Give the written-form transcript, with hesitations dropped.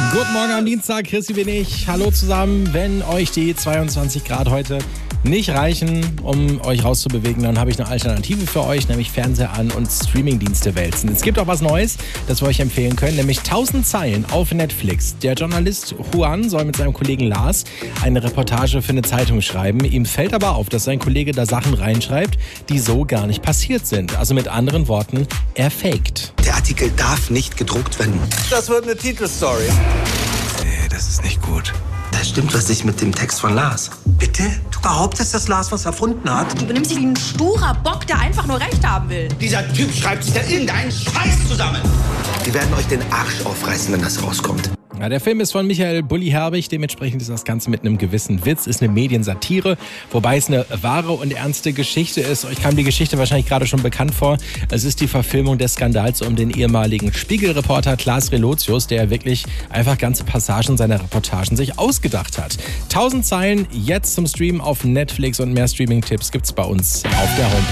Guten Morgen am Dienstag, Chrissy bin ich. Hallo zusammen. Wenn euch die 22 Grad heute nicht reichen, um euch rauszubewegen, dann habe ich eine Alternative für euch, nämlich Fernseher an und Streamingdienste wälzen. Es gibt auch was Neues, das wir euch empfehlen können, nämlich 1000 Zeilen auf Netflix. Der Journalist Juan soll mit seinem Kollegen Lars eine Reportage für eine Zeitung schreiben. Ihm fällt aber auf, dass sein Kollege da Sachen reinschreibt, die so gar nicht passiert sind. Also mit anderen Worten, er faked. Der Artikel darf nicht gedruckt werden. Das wird eine Titelstory. Nee, das ist nicht gut. Da stimmt was nicht mit dem Text von Lars. Bitte? Du behauptest, dass Lars was erfunden hat? Du benimmst dich wie ein sturer Bock, der einfach nur Recht haben will. Dieser Typ schreibt sich da irgendeinen Scheiß zusammen. Die werden euch den Arsch aufreißen, wenn das rauskommt. Ja, der Film ist von Michael Bulli Herbig, dementsprechend ist das Ganze mit einem gewissen Witz, ist eine Mediensatire, wobei es eine wahre und ernste Geschichte ist. Euch kam die Geschichte wahrscheinlich gerade schon bekannt vor. Es ist die Verfilmung des Skandals um den ehemaligen Spiegelreporter Klaas Relotius, der wirklich einfach ganze Passagen seiner Reportagen sich ausgedacht hat. 1000 Zeilen jetzt zum Streamen auf Netflix und mehr Streaming-Tipps gibt's bei uns auf der Homepage.